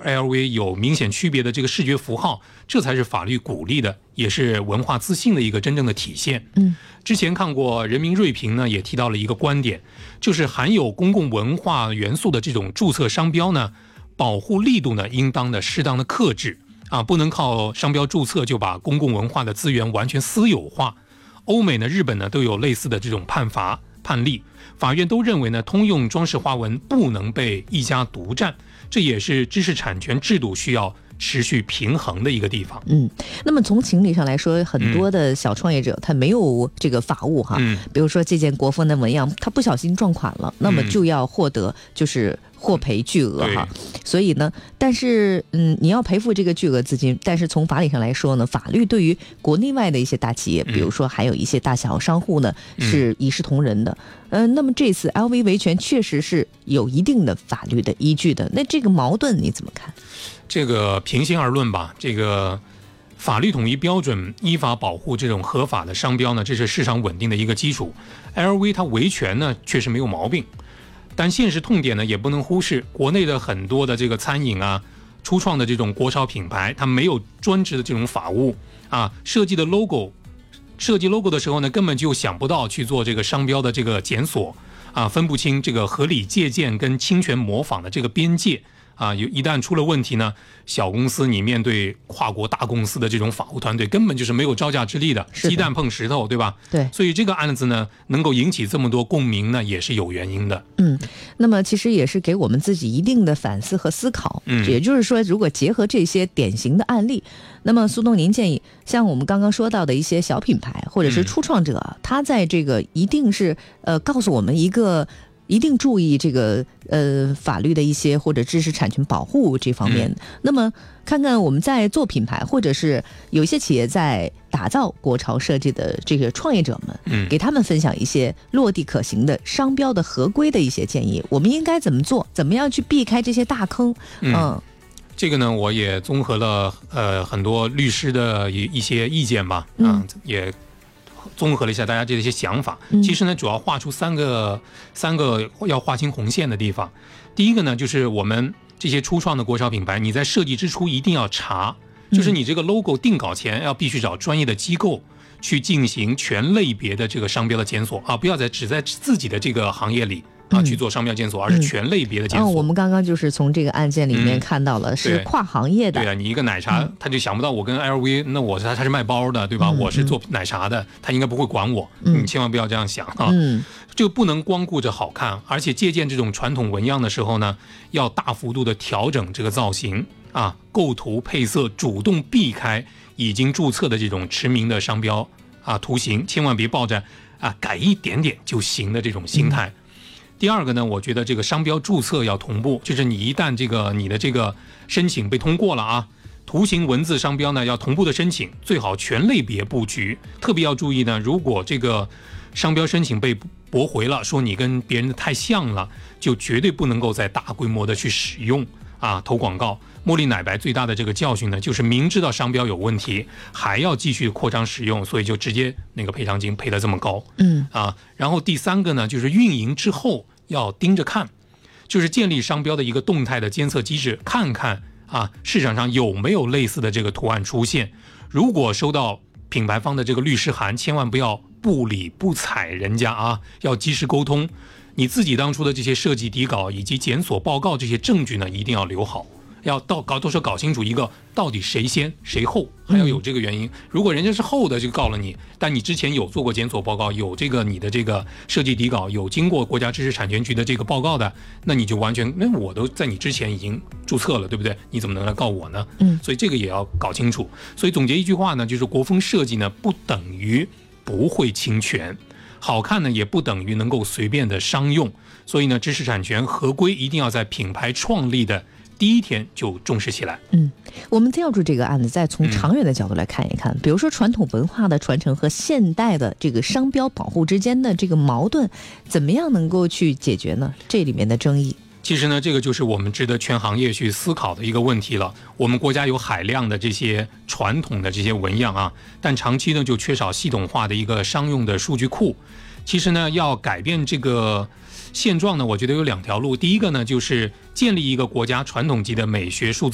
LV 有明显区别的这个视觉符号，这才是法律鼓励的，也是文化自信的一个真正的体现。之前看过人民锐评呢，也提到了一个观点，就是含有公共文化元素的这种注册商标呢，保护力度呢应当的适当的克制啊，不能靠商标注册就把公共文化的资源完全私有化。欧美呢、日本呢都有类似的这种判例，法院都认为呢，通用装饰花纹不能被一家独占，这也是知识产权制度需要持续平衡的一个地方。 那么从情理上来说，很多的小创业者他没有这个法务哈，比如说这件国风的纹样，他不小心撞款了，那么就要获得就是获赔巨额哈。所以呢，但是你要赔付这个巨额资金，但是从法理上来说呢，法律对于国内外的一些大企业，比如说还有一些大小商户呢，是一视同仁的。那么这次 LV 维权确实是有一定的法律的依据的，那这个矛盾你怎么看？ 这个平心而论吧，这个法律统一标准依法保护这种合法的商标呢，这是市场稳定的一个基础。LV 它维权呢确实没有毛病，但现实痛点呢也不能忽视，国内的很多的这个餐饮啊、初创的这种国潮品牌，它没有专职的这种法务啊，设计 logo 的时候呢，根本就想不到去做这个商标的这个检索啊，分不清这个合理借鉴跟侵权模仿的这个边界。一旦出了问题呢，小公司你面对跨国大公司的这种法务团队，根本就是没有招架之力的，鸡蛋碰石头，对吧？ 对， 所以这个案子呢，能够引起这么多共鸣呢，也是有原因的。 那么其实也是给我们自己一定的反思和思考。也就是说，如果结合这些典型的案例，那么苏东您建议，像我们刚刚说到的一些小品牌或者是初创者，他在这个一定是告诉我们一定注意这个法律的一些或者知识产权保护这方面。那么看看我们在做品牌，或者是有一些企业在打造国潮设计的这个创业者们，给他们分享一些落地可行的商标的合规的一些建议，我们应该怎么做，怎么样去避开这些大坑。 这个呢，我也综合了很多律师的一些意见吧，也综合了一下大家这些想法。其实呢，主要画出三个要划清红线的地方。第一个呢，就是我们这些初创的国潮品牌，你在设计之初一定要查，就是你这个 logo 定稿前要必须找专业的机构去进行全类别的这个商标的检索啊，不要只在自己的这个行业里去做商标检索，而是全类别的检索。 我们刚刚就是从这个案件里面看到了，是跨行业的。 对啊，你一个奶茶，他就想不到我跟 LV，那他是卖包的，对吧？我是做奶茶的，他应该不会管我。你千万不要这样想啊！就不能光顾着好看，而且借鉴这种传统纹样的时候呢，要大幅度的调整这个造型啊，构图配色，主动避开已经注册的这种驰名的商标啊图形，千万别抱着改一点点就行的这种心态。第二个呢，我觉得这个商标注册要同步，就是你一旦你的这个申请被通过了啊，图形文字商标呢要同步的申请，最好全类别布局。特别要注意呢，如果这个商标申请被驳回了，说你跟别人的太像了，就绝对不能够再大规模的去使用投广告。茉莉奶白最大的这个教训呢，就是明知道商标有问题，还要继续扩张使用，所以就直接那个赔偿金赔得这么高。然后第三个呢，就是运营之后要盯着看，就是建立商标的一个动态的监测机制，看看市场上有没有类似的这个图案出现。如果收到品牌方的这个律师函，千万不要不理不睬人家要及时沟通。你自己当初的这些设计底稿以及检索报告这些证据呢，一定要留好，要到时候搞清楚一个到底谁先谁后，还要有这个原因。如果人家是后的就告了你，但你之前有做过检索报告，有这个你的这个设计底稿，有经过国家知识产权局的这个报告的，那你就完全，那我都在你之前已经注册了，对不对？你怎么能来告我呢？所以这个也要搞清楚。所以总结一句话呢，就是国风设计呢不等于不会侵权，好看呢也不等于能够随便的商用。所以呢，知识产权合规一定要在品牌创立的第一天就重视起来。 我们跳出这个案子，再从长远的角度来看一看，比如说传统文化的传承和现代的这个商标保护之间的这个矛盾，怎么样能够去解决呢？这里面的争议， 其实呢，这个就是我们值得全行业去思考的一个问题了。我们国家有海量的这些传统的这些纹样但长期呢就缺少系统化的一个商用的数据库。其实呢，要改变这个现状呢，我觉得有两条路。第一个呢，就是建立一个国家传统级的美学数字